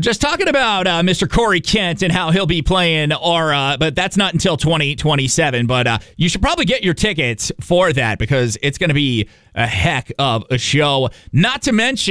Just talking about Mr. Corey Kent and how he'll be playing Aura, but that's not until 2027. But you should probably get your tickets for that because it's going to be a heck of a show. Not to mention